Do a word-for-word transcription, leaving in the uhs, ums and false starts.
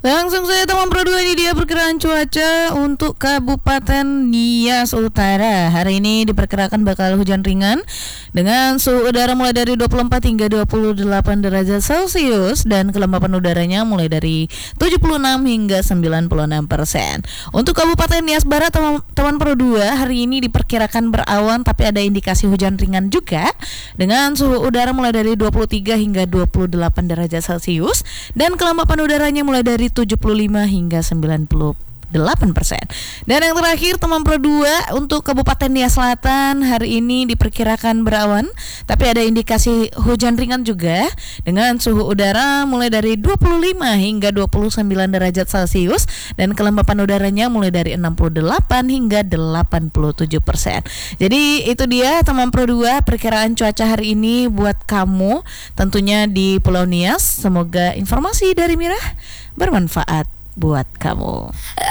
Langsung saja teman Pro dua, ini dia perkiraan cuaca untuk Kabupaten Nias Utara. Hari ini diperkirakan bakal hujan ringan dengan suhu udara mulai dari dua puluh empat hingga dua puluh delapan derajat Celcius dan kelembapan udaranya mulai dari tujuh puluh enam hingga sembilan puluh enam persen. Untuk Kabupaten Nias Barat teman, teman Pro dua, hari ini diperkirakan berawan tapi ada indikasi hujan ringan juga dengan suhu udara mulai dari dua puluh tiga hingga dua puluh delapan derajat Celcius dan kelembapan udaranya mulai dari tujuh puluh lima hingga sembilan puluh delapan persen. Dan yang terakhir teman Pro dua, untuk Kabupaten Nias Selatan hari ini diperkirakan berawan tapi ada indikasi hujan ringan juga dengan suhu udara mulai dari dua puluh lima hingga dua puluh sembilan derajat Celcius dan kelembapan udaranya mulai dari enam puluh delapan hingga delapan puluh tujuh persen. Jadi itu dia teman Pro dua perkiraan cuaca hari ini buat kamu tentunya di Pulau Nias. Semoga informasi dari Mirah bermanfaat buat kamu.